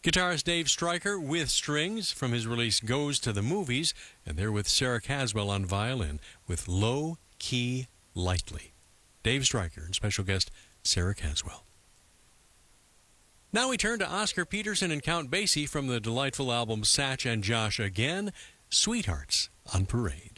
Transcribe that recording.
Guitarist Dave Stryker with strings from his release Goes to the Movies, and they're with Sarah Caswell on violin with Low Key Lightly. Dave Stryker and special guest Sarah Caswell. Now we turn to Oscar Peterson and Count Basie from the delightful album Satch and Josh Again, Sweethearts on Parade.